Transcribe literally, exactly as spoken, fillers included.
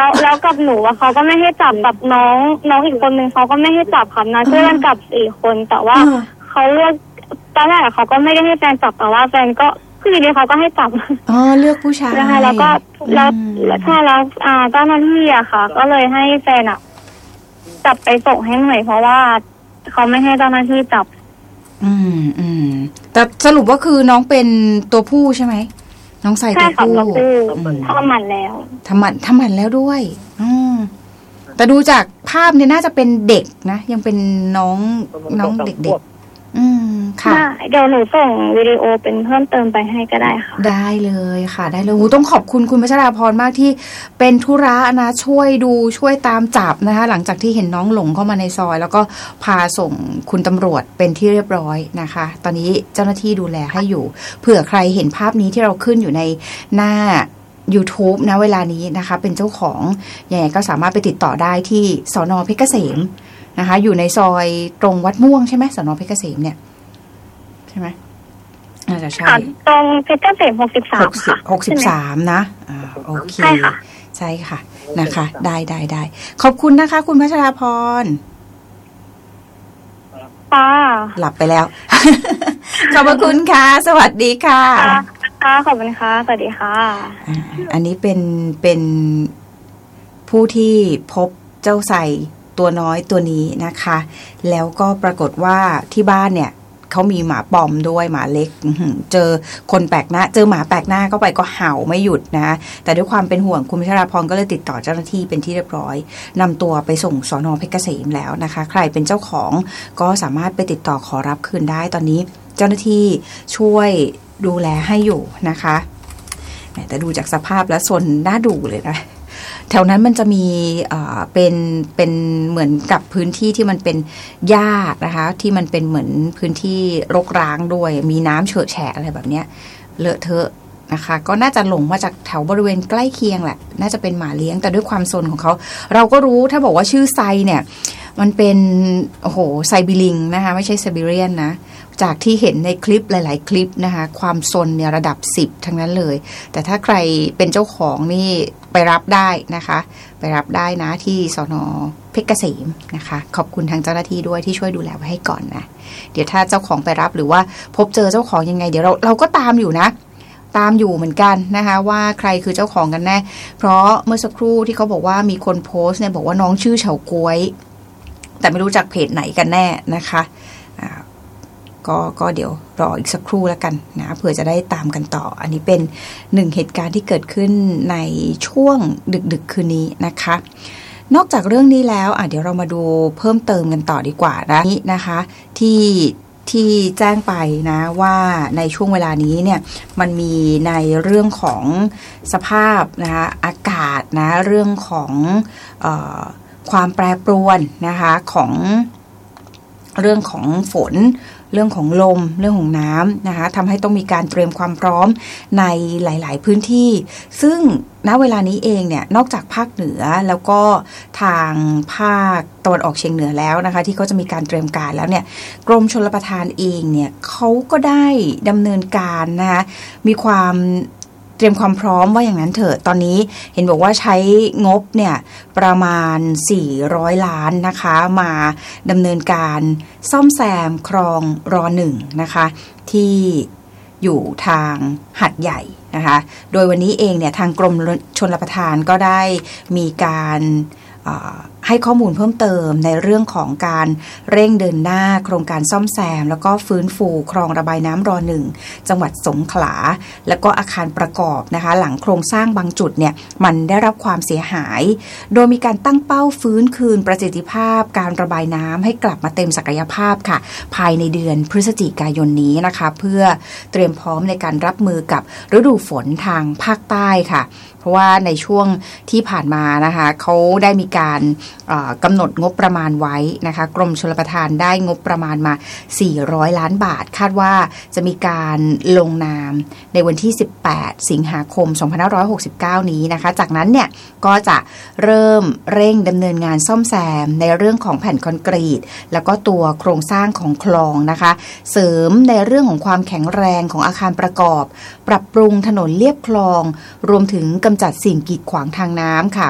แล้วแล้วกับหนูอะเขาก็ไม่ให้จับกับน้องน้องอีกคนนึงเขาก็ไม่ให้จับค่ะนะช่วยกันจับสี่คนแต่ว่าเขาเลือกตอนแรกเขาก็ไม่ได้ให้แฟนจับแต่ว่าแฟนก็คือดีเขาก็ให้จับอ๋อเลือกผู้ชายนะคะแล้วก็แล้วใช่แล้วอ่าเจ้าหน้าที่อะค่ะก็เลยให้แฟนอะจับไปส่งให้หน่อยเพราะว่าเขาไม่ให้เจ้าหน้าที่จับอืมอืมแต่สรุปว่าคือน้องเป็นตัวผู้ใช่ไหมน้องใส่ตัวผู้ทำหมันแล้วทำหมันทำหมันแล้วด้วยอืมแต่ดูจากภาพเนี่ยน่าจะเป็นเด็กนะยังเป็นน้องน้องเด็กๆอืมค่ะเดี๋ยวหนูส่งวิดีโอเป็นเพิ่มเติมไปให้ก็ได้ค่ะได้เลยค่ะได้เลยต้องขอบคุณคุณพัชราพรมากที่เป็นธุระนะช่วยดูช่วยตามจับนะคะหลังจากที่เห็นน้องหลงเข้ามาในซอยแล้วก็พาส่งคุณตำรวจเป็นที่เรียบร้อยนะคะตอนนี้เจ้าหน้าที่ดูแลให้อยู่เผื่อใครเห็นภาพนี้ที่เราขึ้นอยู่ในหน้าYouTube นะเวลานี้นะคะเป็นเจ้าของยังไงก็สามารถไปติดต่อได้ที่สน.เพชรเกษมนะคะอยู่ในซอยตรงวัดม่วงใช่ไหมสน.เพชรเกษมเนี่ยใช่ไหมน่าจะใช่ตรงเพชรเกษมหกสิบสามค่ะหกสิบสามนะอ่าโอเคใช่ค่ะใช่ค่ะนะคะได้ได้ได้ขอบคุณนะคะคุณพัชราพรค่ะหลับไปแล้ว ขอบคุณค่ะสวัสดีค่ะค่ะขอบคุณค่ะสวัสดีค่ะอันนี้เป็นเป็นผู้ที่พบเจ้าไส่ตัวน้อยตัวนี้นะคะแล้วก็ปรากฏว่าที่บ้านเนี่ยเขามีหมาปอมด้วยหมาเล็กเจอคนแปลกหน้าเจอหมาแปลกหน้าเข้าไปก็เห่าไม่หยุดนะแต่ด้วยความเป็นห่วงคุณพัชราพรก็เลยติดต่อเจ้าหน้าที่เป็นที่เรียบร้อยนำตัวไปส่งสน.เพชรเกษมแล้วนะคะใครเป็นเจ้าของก็สามารถไปติดต่อขอรับคืนได้ตอนนี้เจ้าหน้าที่ช่วยดูแลให้อยู่นะคะแต่ดูจากสภาพแล้วซนน่าดูเลยนะแถวนั้นมันจะมีเป็นเป็นเหมือนกับพื้นที่ที่มันเป็นหญ้านะคะที่มันเป็นเหมือนพื้นที่รกร้างด้วยมีน้ำเฉอะแฉะอะไรแบบเนี้ยเลอะเทอะนะคะก็น่าจะหลงมาจากแถวบริเวณใกล้เคียงแหละน่าจะเป็นหมาเลี้ยงแต่ด้วยความซนของเขาเราก็รู้ถ้าบอกว่าชื่อไซเนี่ยมันเป็นโอ้โหไซบีลิงนะคะไม่ใช่ไซบีเรียนนะจากที่เห็นในคลิปหลายๆคลิปนะคะความซนเนี่ยระดับสิบทั้งนั้นเลยแต่ถ้าใครเป็นเจ้าของนี่ไปรับได้นะคะไปรับได้นะที่สน.เพชรเกษมนะคะขอบคุณทางเจ้าหน้าที่ด้วยที่ช่วยดูแลไว้ให้ก่อนนะเดี๋ยวถ้าเจ้าของไปรับหรือว่าพบเจอเจ้าของยังไงเดี๋ยวเราเราก็ตามอยู่นะตามอยู่เหมือนกันนะคะว่าใครคือเจ้าของกันแน่เพราะเมื่อสักครู่ที่เขาบอกว่ามีคนโพสต์เนี่ยบอกว่าน้องชื่อเฉาก๊วยแต่ไม่รู้จากเพจไหนกันแน่นะคะก็ก็เดี๋ยวรออีกสักครู่แล้วกันนะเผื่อจะได้ตามกันต่ออันนี้เป็นหนึ่งเหตุการณ์ที่เกิดขึ้นในช่วงดึกๆคืนนี้นะคะนอกจากเรื่องนี้แล้วอ่ะเดี๋ยวเรามาดูเพิ่มเติมกันต่อดีกว่านะนี่นะคะที่ที่แจ้งไปนะว่าในช่วงเวลานี้เนี่ยมันมีในเรื่องของสภาพนะคะอากาศนะเรื่องของเอ่อความแปรปรวนนะคะของเรื่องของฝนเรื่องของลมเรื่องของน้ำนะคะทำให้ต้องมีการเตรียมความพร้อมในหลายๆพื้นที่ซึ่งณเวลานี้เองเนี่ยนอกจากภาคเหนือแล้วก็ทางภาคตะวันออกเฉียงเหนือแล้วนะคะที่เขาจะมีการเตรียมการแล้วเนี่ยกรมชลประทานเองเนี่ยเขาก็ได้ดำเนินการนะคะมีความเตรียมความพร้อมว่าอย่างนั้นเถอะตอนนี้เห็นบอกว่าใช้งบเนี่ยประมาณสี่ร้อยล้านนะคะมาดำเนินการซ่อมแซมคลองรอหนึ่งนะคะที่อยู่ทางหัดใหญ่นะคะโดยวันนี้เองเนี่ยทางกรมชลประทานก็ได้มีการให้ข้อมูลเพิ่มเติมในเรื่องของการเร่งเดินหน้าโครงการซ่อมแซมแล้วก็ฟื้นฟูคลองระบายน้ำรอหนึ่งจังหวัดสงขลาแล้วก็อาคารประกอบนะคะหลังโครงสร้างบางจุดเนี่ยมันได้รับความเสียหายโดยมีการตั้งเป้าฟื้นคืนประสิทธิภาพการระบายน้ำให้กลับมาเต็มศักยภาพค่ะภายในเดือนพฤศจิกายนนี้นะคะเพื่อเตรียมพร้อมในการรับมือกับฤดูฝนทางภาคใต้ค่ะเพราะว่าในช่วงที่ผ่านมานะคะเขาได้มีการกำหนดงบประมาณไว้นะคะกรมชลประทานได้งบประมาณมาสี่ร้อยล้านบาทคาดว่าจะมีการลงนามในวันที่สิบแปดสิงหาคมสองพันห้าร้อยหกสิบเก้านี้นะคะจากนั้นเนี่ยก็จะเริ่มเร่งดำเนินงานซ่อมแซมในเรื่องของแผ่นคอนกรีตแล้วก็ตัวโครงสร้างของคลองนะคะเสริมในเรื่องของความแข็งแรงของอาคารประกอบปรับปรุงถนนเลียบคลองรวมถึงกำจัดสิ่งกีดขวางทางน้ำค่ะ